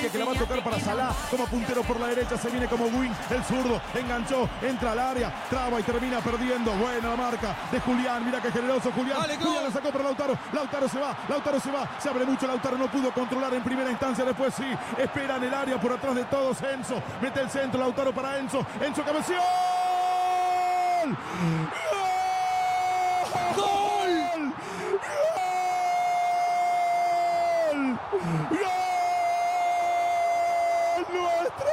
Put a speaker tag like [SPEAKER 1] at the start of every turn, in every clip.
[SPEAKER 1] que la va a tocar para Salah, como puntero por la derecha, se viene como wing, el zurdo, enganchó, entra al área, traba y termina perdiendo. Buena la marca de Julián, mira qué generoso Julián.
[SPEAKER 2] Dale,
[SPEAKER 1] Julián la sacó para Lautaro se va, se abre mucho Lautaro, no pudo controlar en primera instancia, después sí, espera en el área por atrás de todos Enzo, mete el centro, Lautaro para Enzo cabeció. ¡Gol! ¡Nuestro!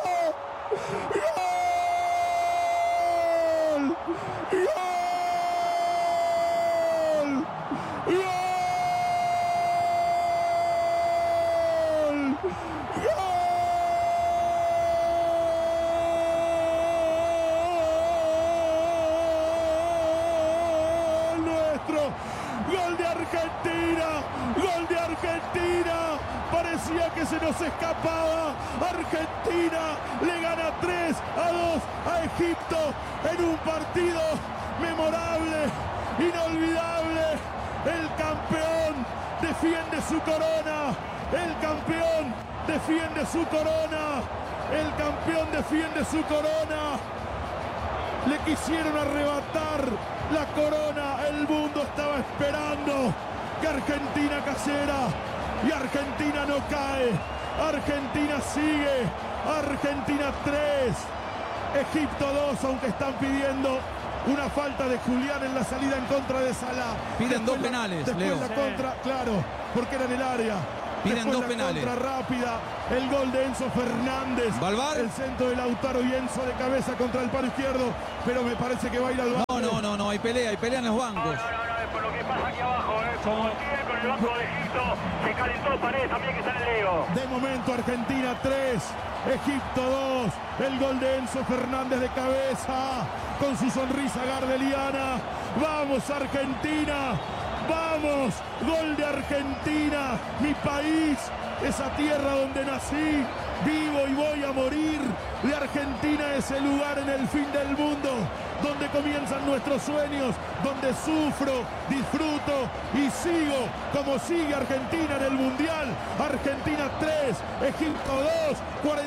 [SPEAKER 1] ¡Gol de Argentina! Parecía que se nos escapaba. Argentina le gana 3-2 a Egipto en un partido memorable, inolvidable. El campeón defiende su corona. El campeón defiende su corona. El campeón defiende su corona. Le quisieron arrebatar la corona. El mundo estaba esperando que Argentina cayera. Y Argentina no cae. Argentina sigue. Argentina 3. Egipto 2, aunque están pidiendo una falta de Julián en la salida en contra de Salah.
[SPEAKER 2] Piden dos penales,
[SPEAKER 1] después
[SPEAKER 2] Leo.
[SPEAKER 1] la contra, claro, porque era en el área.
[SPEAKER 2] Piden
[SPEAKER 1] Después
[SPEAKER 2] dos
[SPEAKER 1] la
[SPEAKER 2] penales.
[SPEAKER 1] Contra rápida, el gol de Enzo Fernández.
[SPEAKER 2] ¿Valvar?
[SPEAKER 1] El centro de Lautaro y Enzo de cabeza contra el palo izquierdo, pero me parece que va a ir al banco.
[SPEAKER 2] No, hay pelea en los bancos.
[SPEAKER 3] No, es por lo que pasa aquí abajo, como sigue con el banco de Egipto, se calentó Paredes también que está en el Leo.
[SPEAKER 1] De momento Argentina 3, Egipto 2, el gol de Enzo Fernández de cabeza, con su sonrisa gardeliana. ¡Vamos Argentina! ¡Vamos! Gol de Argentina, mi país, esa tierra donde nací, vivo y voy a morir. De Argentina, ese lugar en el fin del mundo, donde comienzan nuestros sueños, donde sufro, disfruto y sigo como sigue Argentina en el Mundial. Argentina 3, Egipto 2,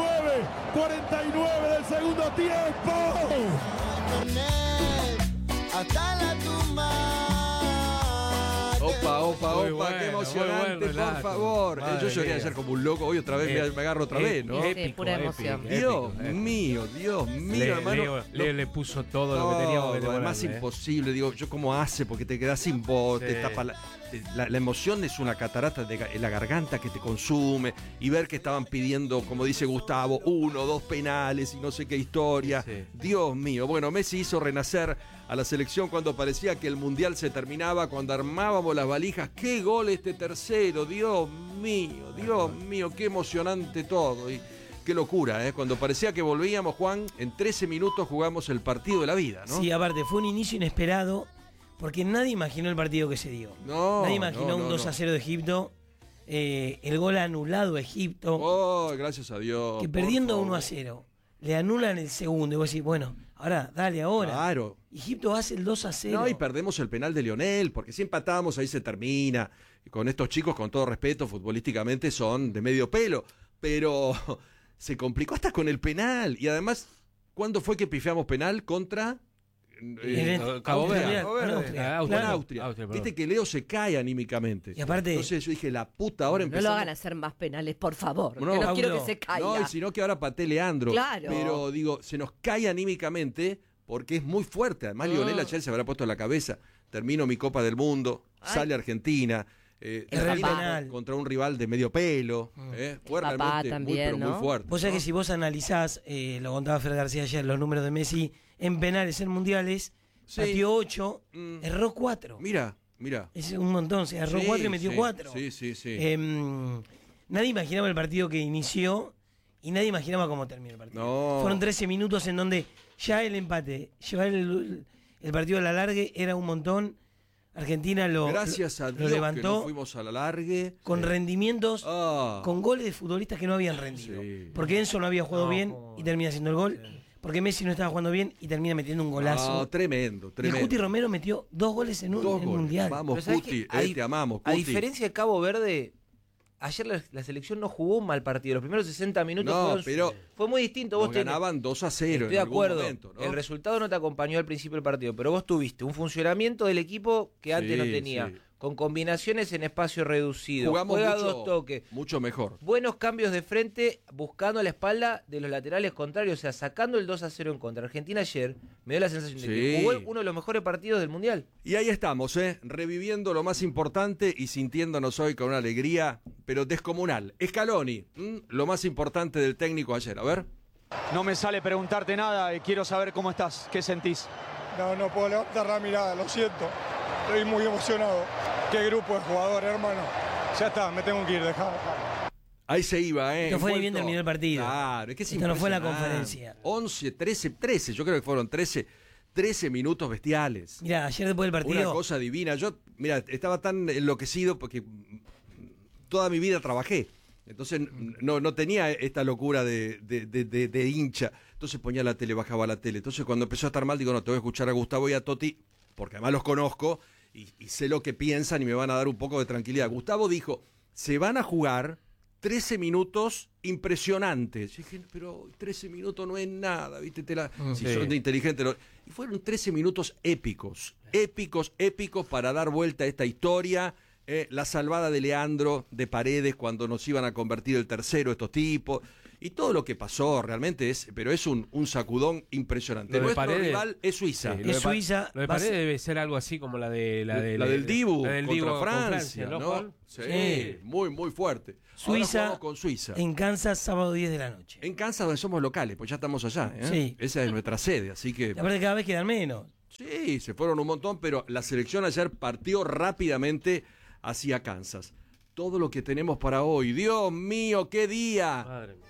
[SPEAKER 1] 49 del segundo tiempo.
[SPEAKER 4] Hasta la tumba.
[SPEAKER 5] Opa,
[SPEAKER 6] bueno,
[SPEAKER 5] qué emocionante,
[SPEAKER 6] bueno,
[SPEAKER 5] por favor.
[SPEAKER 6] Madre
[SPEAKER 5] Yo lloré
[SPEAKER 6] mía.
[SPEAKER 5] ayer como un loco, hoy otra vez me agarro otra vez, ¿no?
[SPEAKER 7] Sí, pura emoción.
[SPEAKER 5] Dios mío, hermano.
[SPEAKER 6] Leo le puso todo lo que teníamos que
[SPEAKER 5] Además
[SPEAKER 6] ponerle,
[SPEAKER 5] imposible, digo, yo cómo hace, porque te quedás sin voz,
[SPEAKER 6] Sí.
[SPEAKER 5] te tapa la emoción es una catarata en la garganta que te consume, y ver que estaban pidiendo, como dice Gustavo, 1 o 2 penales y no sé qué historia.
[SPEAKER 6] Sí.
[SPEAKER 5] Dios mío, bueno, Messi hizo renacer a la selección cuando parecía que el Mundial se terminaba, cuando armábamos las valijas. ¡Qué gol este tercero! Dios mío, qué emocionante todo. Y qué locura, ¿eh? Cuando parecía que volvíamos, Juan, en 13 minutos jugamos el partido de la vida, ¿no?
[SPEAKER 8] Sí, aparte, fue un inicio inesperado, porque nadie imaginó el partido que se dio. Nadie imaginó un 2-0 de Egipto, el gol anulado a Egipto.
[SPEAKER 5] Oh, gracias a Dios.
[SPEAKER 8] Que perdiendo 1-0, le anulan el segundo. Y vos decís, bueno, ahora, dale ahora.
[SPEAKER 5] Claro.
[SPEAKER 8] Egipto hace el 2-0.
[SPEAKER 5] No, y perdemos el penal de Lionel, porque si empatamos ahí se termina. Y con estos chicos, con todo respeto, futbolísticamente son de medio pelo, pero se complicó hasta con el penal. Y además, ¿cuándo fue que pifiamos penal contra
[SPEAKER 6] Cabo Verde.
[SPEAKER 5] Austria? Viste que Leo se cae anímicamente.
[SPEAKER 8] Y aparte,
[SPEAKER 5] entonces yo dije, la puta, ahora
[SPEAKER 7] No
[SPEAKER 5] empezamos.
[SPEAKER 7] lo hagan hacer más penales, por favor.
[SPEAKER 5] No,
[SPEAKER 7] que no quiero
[SPEAKER 8] Paulo,
[SPEAKER 7] que se caiga.
[SPEAKER 5] No, y sino que ahora patee Leandro.
[SPEAKER 7] Claro.
[SPEAKER 5] Pero digo, se nos cae anímicamente porque es muy fuerte. Además, Lionel ayer se habrá puesto en la cabeza. Termino mi Copa del Mundo, sale Argentina.
[SPEAKER 8] penal.
[SPEAKER 5] Contra un rival de medio pelo. Fue realmente
[SPEAKER 7] también,
[SPEAKER 5] muy
[SPEAKER 7] ¿no?
[SPEAKER 5] fuerte.
[SPEAKER 8] vos sabés que si vos analizás, lo contaba Fer García ayer, los números de Messi en penales en mundiales,
[SPEAKER 5] Sí.
[SPEAKER 8] pateó 8, erró 4.
[SPEAKER 5] Mira.
[SPEAKER 8] Es un montón, se erró 4 y metió 4.
[SPEAKER 5] Sí.
[SPEAKER 8] Nadie imaginaba el partido que inició y nadie imaginaba cómo terminó el partido.
[SPEAKER 5] No.
[SPEAKER 8] Fueron 13 minutos en donde ya el empate, llevar el partido a la largue era un montón. Argentina
[SPEAKER 5] Gracias a
[SPEAKER 8] lo
[SPEAKER 5] Dios que
[SPEAKER 8] levantó
[SPEAKER 5] no fuimos a la largue.
[SPEAKER 8] con rendimientos,
[SPEAKER 5] Ah.
[SPEAKER 8] con goles de futbolistas que no habían rendido.
[SPEAKER 5] Sí.
[SPEAKER 8] Porque Enzo no había jugado bien y termina haciendo el gol. Porque Messi no estaba jugando bien y termina metiendo un golazo.
[SPEAKER 5] No, tremendo.
[SPEAKER 8] Y Cuti Romero metió 2 goles en un
[SPEAKER 5] Dos goles.
[SPEAKER 8] mundial.
[SPEAKER 5] Vamos,
[SPEAKER 9] Pero ¿sabés
[SPEAKER 5] Cuti,
[SPEAKER 9] qué?
[SPEAKER 5] te amamos, Cuti.
[SPEAKER 9] A diferencia de Cabo Verde, ayer la selección no jugó un mal partido. Los primeros 60 minutos fue muy distinto. Vos
[SPEAKER 5] ganaban 2-0.
[SPEAKER 9] Estoy de acuerdo. Momento, ¿no? El resultado no te acompañó al principio del partido, pero vos tuviste un funcionamiento del equipo que antes no tenía. Sí. Con combinaciones en espacio reducido.
[SPEAKER 5] Juega mucho,
[SPEAKER 9] 2 toques.
[SPEAKER 5] Mucho mejor.
[SPEAKER 9] Buenos cambios de frente, buscando la espalda de los laterales contrarios, o sea, sacando el 2-0 en contra. Argentina ayer me dio la sensación de que jugó uno de los mejores partidos del Mundial.
[SPEAKER 5] Y ahí estamos, reviviendo lo más importante y sintiéndonos hoy con una alegría, pero descomunal. Scaloni, lo más importante del técnico ayer, a ver.
[SPEAKER 10] No me sale preguntarte nada, quiero saber cómo estás, qué sentís.
[SPEAKER 11] No puedo levantar la mirada, lo siento. Estoy muy emocionado. Qué grupo de jugadores, hermano. Ya está, me tengo que ir, dejá.
[SPEAKER 5] Ahí se iba,
[SPEAKER 8] No fue ni bien terminó el partido.
[SPEAKER 5] Claro, es que
[SPEAKER 8] esto no fue la conferencia.
[SPEAKER 5] 11, 13, yo creo que fueron 13 minutos bestiales.
[SPEAKER 8] Mira, ayer después del partido.
[SPEAKER 5] Una cosa divina. Yo, estaba tan enloquecido porque toda mi vida trabajé. Entonces no tenía esta locura de hincha. Entonces ponía la tele, bajaba la tele. Entonces cuando empezó a estar mal, digo, no, te voy a escuchar a Gustavo y a Totti, porque además los conozco y sé lo que piensan y me van a dar un poco de tranquilidad. Gustavo dijo, se van a jugar 13 minutos impresionantes. Yo dije, pero 13 minutos no es nada, ¿viste? Si son de inteligente. Y fueron 13 minutos épicos para dar vuelta a esta historia. La salvada de Leandro, de Paredes, cuando nos iban a convertir el tercero estos tipos. Y todo lo que pasó realmente es un sacudón impresionante. Nuestro rival es Suiza.
[SPEAKER 6] Sí, Suiza. Lo de Paredes debe ser algo así como la del
[SPEAKER 5] Dibu contra Francia, ¿no? Sí, muy, muy fuerte.
[SPEAKER 8] Suiza,
[SPEAKER 5] con Suiza.
[SPEAKER 8] En Kansas, sábado 10 de la noche.
[SPEAKER 5] En Kansas, donde somos locales, pues ya estamos allá. Sí. Esa es nuestra sede, así que...
[SPEAKER 8] Aparte, cada vez quedan menos.
[SPEAKER 5] Sí, se fueron un montón, pero la selección ayer partió rápidamente hacia Kansas. Todo lo que tenemos para hoy. Dios mío, qué día.
[SPEAKER 6] Madre mía.